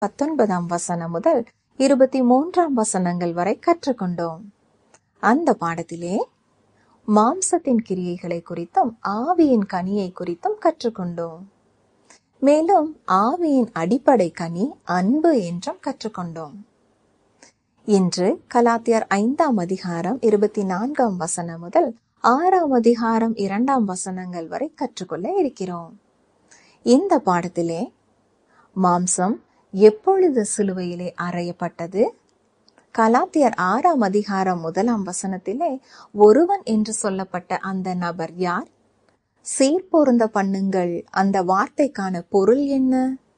19 வசனம் முதல் 23 வசனங்கள் வரை கற்றுக்கொண்டோம். அந்த பாடத்திலே மாம்சத்தின் கிரியைகளை குறித்தும் ஆவியின் கனியை குறித்தும் கற்றுக்கொண்டோம். மேலும் ஆவியின் அடிப்படை கனி அன்பு என்றும் கற்றுக்கொண்டோம். இன்று கலாத்தியர் 5 அதிகாரம் 24 வசனம் முதல் 6 அதிகாரம் 2 வசனங்கள் வரை கற்றுக்கொள்ள இருக்கிறோம். இந்த பாடத்திலே மாம்சம் எப்பொழுது சிலுவையிலே அறையப்பட்டது, கலாத்தியர் 6 அதிகாரம் 1 வசனத்திலே ஒருவன் என்று சொல்லப்பட்ட அந்த நபர் யார், சீர்பொருந்த பண்ணுங்கள் அந்த வார்த்தைக்கான பொருள் என்ன,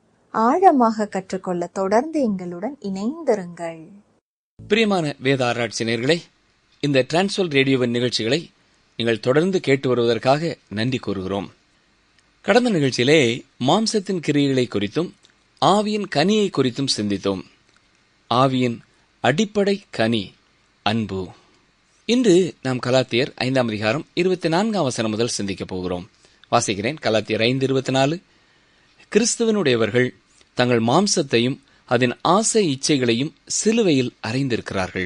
ஆழமாக கற்றுக்கொள்ள தொடர்ந்து எங்களுடன் இணைந்திருங்கள். பிரியமான வேத ஆராய்ச்சி நேயர்களே, இந்த டிரான்ஸ்வர்ல்ட் ரேடியோவின் நிகழ்ச்சிகளை நீங்கள் தொடர்ந்து கேட்டு வருவதற்காக நன்றி கூறுகிறோம். கடந்த நிகழ்ச்சியிலே மாம்சத்தின் கிரியைகளை குறித்தும் ஆவியின் கனியை குறித்தும் சிந்தித்தோம். ஆவியின் அடிப்படை கனி அன்பு. இன்று நாம் கலாத்தியர் 5 அதிகாரம் 24 வசனம் முதல் சிந்திக்கப் போகிறோம். வாசிக்கிறேன். கலாத்தியர் 5:24. கிறிஸ்துவனுடையவர்கள் தங்கள் மாம்சத்தையும் அதன் ஆசை இச்சைகளையும் சிலுவையில் அறைந்திருக்கிறார்கள்.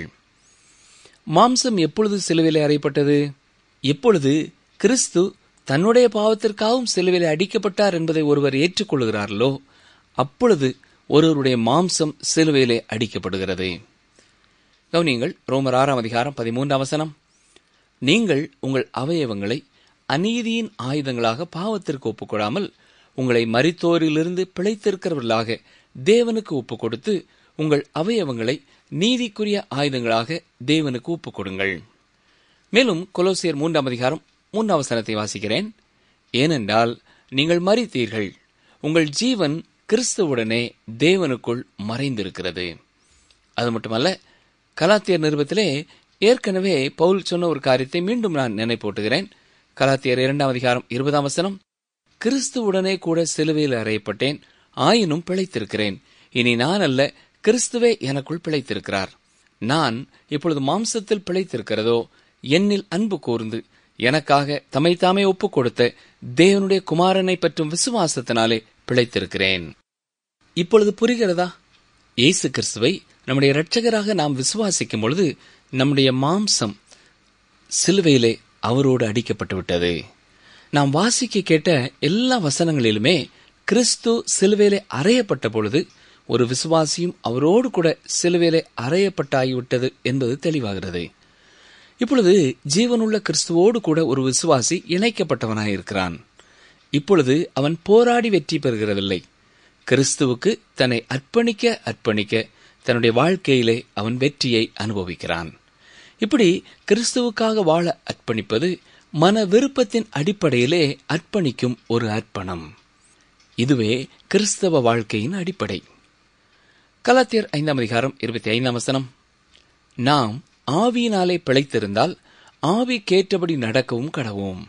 மாம்சம் எப்பொழுது சிலுவையில் அறையப்பட்டது? எப்பொழுது கிறிஸ்து தன்னுடைய பாவத்திற்காகவும் சிலுவையில் அடிக்கப்பட்டார் என்பதை ஒருவர் ஏற்றுக்கொள்கிறார்களோ அப்பொழுது ஒருவருடைய மாம்சம் சிலுவையிலே அடிக்கப்படுகிறது. கவனியுங்கள். ரோமர் 6 அதிகாரம் 13 வசனம். நீங்கள் உங்கள் அவயவங்களை அநீதியின் ஆயுதங்களாக பாவத்திற்கு ஒப்புக்கொடாமல் உங்களை மரித்தோரிலிருந்து பிழைத்திருக்கிறவர்களாக தேவனுக்கு ஒப்புக் கொடுத்து உங்கள் அவயவங்களை நீதிக்குரிய ஆயுதங்களாக தேவனுக்கு ஒப்புக் கொடுங்கள். மேலும் கொலோசியர் 3 அதிகாரம் 3 வசனத்தை வாசிக்கிறேன். ஏனென்றால் நீங்கள் மரித்தீர்கள், உங்கள் ஜீவன் கிறிஸ்துவுடனே தேவனுக்குள் மறைந்திருக்கிறது. அது மட்டுமல்ல, கலாத்தியர் நிருபத்திலே ஏற்கனவே பவுல் சொன்ன ஒரு காரியத்தை மீண்டும் நான் நினைப்பூட்டுகிறேன். கலாத்தியர் 2 அதிகாரம் 20 வசனம். கிறிஸ்துவுடனே கூட சிலுவையில் அறையப்பட்டேன், ஆயினும் பிழைத்திருக்கிறேன். இனி நான் அல்ல, கிறிஸ்துவே எனக்குள் பிழைத்திருக்கிறார். நான் இப்பொழுது மாம்சத்தில் பிழைத்திருக்கிறதோ என்னில் அன்பு கூர்ந்து எனக்காக தம்மைத்தாமே ஒப்புக் கொடுத்த தேவனுடைய குமாரனை பற்றும் விசுவாசத்தினாலே பிழைத்திருக்கிறேன். இப்பொழுது புரிகிறதா? இயேசு கிறிஸ்துவை நம்முடைய இரட்சகராக நாம் விசுவாசிக்கும் பொழுது நம்முடைய மாம்சம் சிலுவையிலே அவரோடு அடிக்கப்பட்டு விட்டது. நாம் வாசிக்க கேட்ட எல்லா வசனங்களிலுமே கிறிஸ்து சிலுவையிலே அறையப்பட்ட பொழுது ஒரு விசுவாசியும் அவரோடு கூட சிலுவையிலே அறையப்பட்டாகிவிட்டது என்பது தெளிவாகிறது. இப்பொழுது ஜீவனுள்ள கிறிஸ்துவோடு கூட ஒரு விசுவாசி இணைக்கப்பட்டவனாயிருக்கிறான். இப்பொழுது அவன் போராடி வெற்றி பெறுகிறதில்லை. கிறிஸ்துவுக்கு தன்னை அர்ப்பணிக்க தன்னுடைய வாழ்க்கையிலே அவன் வெற்றியை அனுபவிக்கிறான். இப்படி கிறிஸ்துவுக்காக வாழ அர்ப்பணிப்பது மன விருப்பத்தின் அடிப்படையிலே அர்ப்பணிக்கும் ஒரு அர்ப்பணம். இதுவே கிறிஸ்தவ வாழ்க்கையின் அடிப்படை. கலாத்தியர் 5 அதிகாரம் 25 வசனம். நாம் ஆவியினாலே பிழைத்திருந்தால் ஆவிக்கேற்றபடி நடக்கவும் கடவோம்.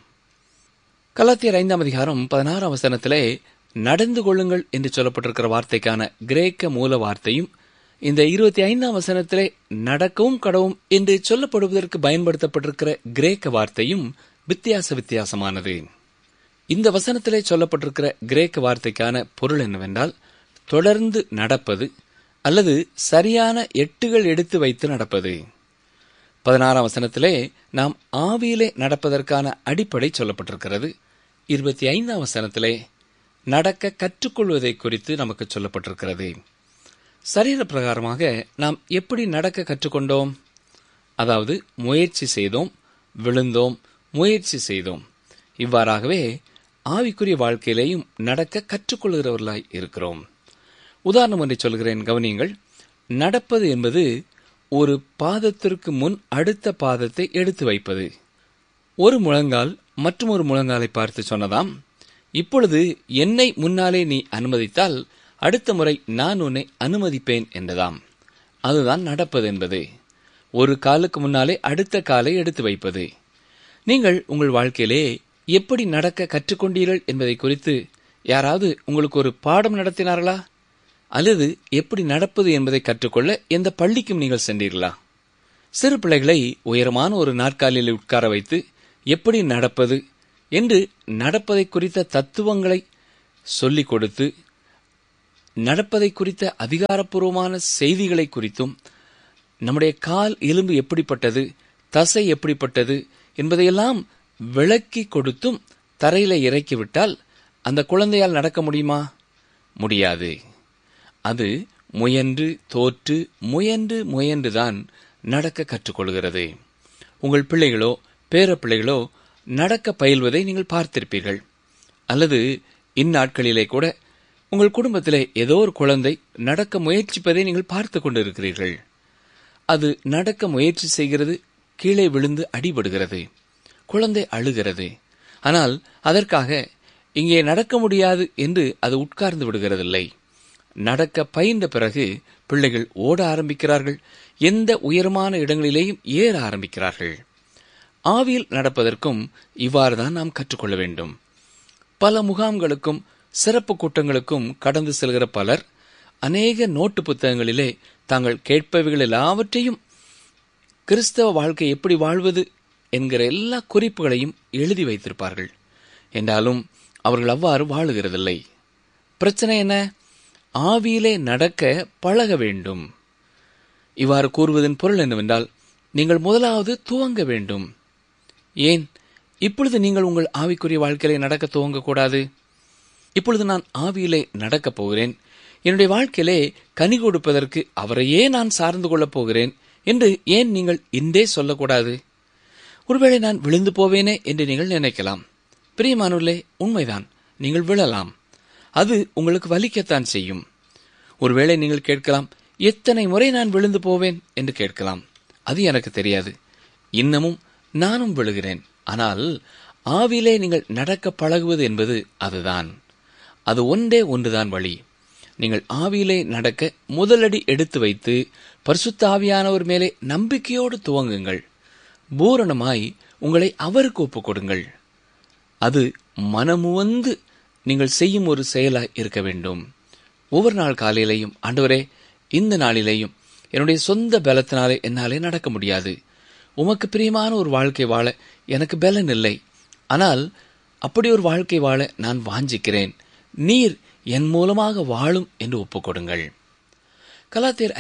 கலாத்தியர் 5 அதிகாரம் 16 வசனத்திலே நடந்து கொள்ளுங்கள் என்று சொல்லப்பட்டிருக்கிற வார்த்தைக்கான கிரேக்க மூல வார்த்தையும் இந்த 25 வசனத்திலே நடக்கவும் கடவும் என்று சொல்லப்படுவதற்கு பயன்படுத்தப்பட்டிருக்கிற கிரேக்க வார்த்தையும் வித்தியாசமானது. இந்த வசனத்திலே சொல்லப்பட்டிருக்கிற கிரேக்க வார்த்தைக்கான பொருள் என்னவென்றால் தொடர்ந்து நடப்பது அல்லது சரியான எட்டுகள் எடுத்து வைத்து நடப்பது. 16 வசனத்திலே நாம் ஆவியிலே நடப்பதற்கான அடிப்படை சொல்லப்பட்டிருக்கிறது. 25 வசனத்திலே நடக்க கற்றுக்கொள்வதை குறித்து நமக்கு சொல்லப்பட்டிருக்கிறது. சரீர பிரகாரமாக நாம் எப்படி நடக்க கற்றுக்கொண்டோம்? அதாவது முயற்சி செய்தோம், விழுந்தோம், முயற்சி செய்தோம். இவ்வாறாகவே ஆவிக்குரிய வாழ்க்கையிலேயும் நடக்க கற்றுக்கொள்கிறவர்களாய் இருக்கிறோம். உதாரணம் ஒன்றை சொல்கிறேன், கவனியுங்கள். நடப்பது என்பது ஒரு பாதத்திற்கு முன் அடுத்த பாதத்தை எடுத்து வைப்பது. ஒரு முழங்கால் மற்றும் ஒரு முழங்காலை பார்த்து சொன்னதாம், இப்பொழுது என்னை முன்னாலே நீ அனுமதித்தால் அடுத்த முறை நான் உன்னை அனுமதிப்பேன் என்றதாம். அதுதான் நடப்பது என்பது. ஒரு காலுக்கு முன்னாலே அடுத்த காலை எடுத்து வைப்பது. நீங்கள் உங்கள் வாழ்க்கையிலே எப்படி நடக்க கற்றுக்கொண்டீர்கள் என்பதை குறித்து யாராவது உங்களுக்கு ஒரு பாடம் நடத்தினார்களா? அல்லது எப்படி நடப்பது என்பதை கற்றுக்கொள்ள எந்த பள்ளிக்கும் நீங்கள் சென்றீர்களா? சிறு பிள்ளைகளை உயரமான ஒரு நாற்காலியில் உட்கார வைத்து எப்படி நடப்பது என்று நடப்பதை குறித்த தத்துவங்களை சொல்லிக் கொடுத்து நடப்பதை குறித்த அதிகாரப்பூர்வமான செய்திகளை குறித்தும், நம்முடைய கால் எலும்பு எப்படிப்பட்டது, தசை எப்படிப்பட்டது என்பதையெல்லாம் விளக்கி கொடுத்தும் தரையில இறக்கிவிட்டால் அந்த குழந்தையால் நடக்க முடியுமா? முடியாது. அது முயன்று தோற்று முயன்றுதான் நடக்க கற்றுக்கொள்கிறது. உங்கள் பிள்ளைகளோ பேரப்பிள்ளைகளோ நடக்க பயில்வதை நீங்கள் பார்த்திருப்பீர்கள். அல்லது இந்நாட்களிலே கூட உங்கள் குடும்பத்திலே ஏதோ ஒரு குழந்தை நடக்க முயற்சிப்பதை நீங்கள் பார்த்து கொண்டிருக்கிறீர்கள். அது நடக்க முயற்சி செய்கிறது, கீழே விழுந்து அடிபடுகிறது, குழந்தை அழுகிறது. ஆனால் அதற்காக இங்கே நடக்க முடியாது என்று அது உட்கார்ந்து விடுகிறதில்லை. நடக்க பயின்ற பிறகு பிள்ளைகள் ஓட ஆரம்பிக்கிறார்கள், எந்த உயரமான இடங்களிலேயும் ஏற ஆரம்பிக்கிறார்கள். ஆவியில் நடப்பதற்கும் இவ்வாறுதான் நாம் கற்றுக்கொள்ள வேண்டும். பல முகாம்களுக்கும் சிறப்பு கூட்டங்களுக்கும் கடந்து செல்கிற பலர் அநேக நோட்டு புத்தகங்களிலே தாங்கள் கேட்பவைகள் எல்லாவற்றையும் கிறிஸ்தவ வாழ்க்கை எப்படி வாழ்வது என்கிற எல்லா குறிப்புகளையும் எழுதி வைத்திருப்பார்கள். என்றாலும் அவர்கள் அவ்வாறு வாழுகிறதில்லை. பிரச்சனை என்ன? ஆவியிலே நடக்க பழக வேண்டும். இவ்வாறு கூறுவதன் பொருள் என்னவென்றால், நீங்கள் முதலாவது துவங்க வேண்டும். ஏன் இப்பொழுது நீங்கள் உங்கள் ஆவிக்குரிய வாழ்க்கையிலே நடக்க துவங்கக்கூடாது? இப்பொழுது நான் ஆவியிலே நடக்கப் போகிறேன், என்னுடைய வாழ்க்கையிலே கனி கொடுப்பதற்கு அவரையே நான் சார்ந்து கொள்ளப் போகிறேன் என்று ஏன் நீங்கள் இன்றே சொல்லக்கூடாது? ஒருவேளை நான் விழுந்து போவேனே என்று நீங்கள் நினைக்கலாம். பிரியமானவர்களே, உண்மைதான், நீங்கள் விழலாம். அது உங்களுக்கு வலிக்கத்தான் செய்யும். ஒருவேளை நீங்கள் கேட்கலாம், எத்தனை முறை நான் விழுந்து போவேன் என்று கேட்கலாம். அது எனக்கு தெரியாது. இன்னமும் நானும் விழுகிறேன். ஆனால் ஆவிலே நீங்கள் நடக்க பழகுவது என்பது அதுதான். அது ஒன்றுதான் வழி. நீங்கள் ஆவியிலே நடக்க முதலடி எடுத்து வைத்து பரிசுத்த ஆவியானவர் மேலே நம்பிக்கையோடு துவங்குங்கள். பூரணமாய் உங்களை அவருக்கு ஒப்புக் கொடுங்கள். அது மனமுவந்து நீங்கள் செய்யும் ஒரு செயலாய் இருக்க வேண்டும். ஒவ்வொரு நாள் காலையிலேயும், ஆண்டவரே, இந்த நாளிலேயும் என்னுடைய சொந்த பலத்தினாலே என்னாலே நடக்க முடியாது, உமக்கு பிரியமான ஒரு வாழ்க்கை வாழ எனக்கு பலன் இல்லை, ஆனால் அப்படி ஒரு வாழ்க்கை வாழ நான் வாஞ்சிக்கிறேன், நீர் என் மூலமாக வாழும் என்று ஒப்புக்கொடுங்கள். கலாத்தியர்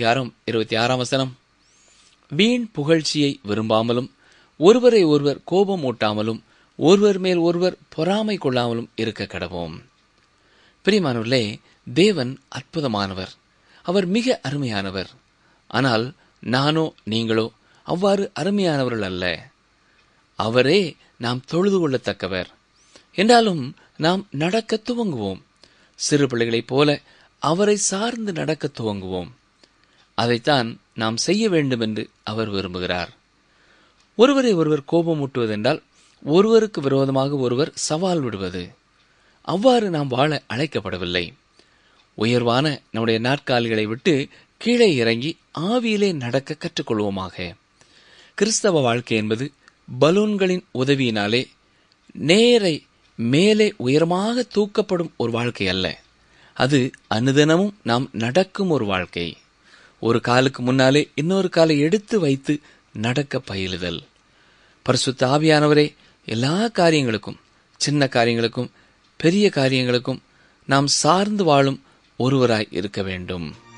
5:26 வீண் புகழ்ச்சியை விரும்பாமலும் ஒருவரை ஒருவர் கோபம் ஊட்டாமலும் ஒருவர் மேல் ஒருவர் பொறாமை கொள்ளாமலும் இருக்க கடவோம். பிரியமானவர்களே, தேவன் அற்புதமானவர், அவர் மிக அருமையானவர். ஆனால் நானோ நீங்களோ அவ்வாறு அருமையானவர்கள் அல்ல. அவரே நாம் தொழுது கொள்ளத்தக்கவர். என்றாலும் நாம் நடக்க துவங்குவோம். சிறு பிள்ளைகளைப் போல அவரை சார்ந்து நடக்க துவங்குவோம். அதைத்தான் நாம் செய்ய வேண்டும் என்று அவர் விரும்புகிறார். ஒருவரை ஒருவர் கோபமூட்டுவதென்றால் ஒருவருக்கு விரோதமாக ஒருவர் சவால் விடுவது. அவ்வாறு நாம் வாழ அழைக்கப்படவில்லை. உயர்வான நம்முடைய நாற்காலிகளை விட்டு கீழே இறங்கி ஆவியிலே நடக்க கற்றுக்கொள்வோமாக. கிறிஸ்தவ வாழ்க்கை என்பது பலூன்களின் உதவியினாலே நேரை மேலே உயரமாக தூக்கப்படும் ஒரு வாழ்க்கை அல்ல. அது அனுதினமும் நாம் நடக்கும் ஒரு வாழ்க்கை. ஒரு காலுக்கு முன்னாலே இன்னொரு காலை எடுத்து வைத்து நடக்க பயிலுதல். பரிசுத்த ஆவியானவரே எல்லா காரியங்களுக்கும், சின்ன காரியங்களுக்கும் பெரிய காரியங்களுக்கும் நாம் சார்ந்து வாழும் ஒருவராய் இருக்க வேண்டும்.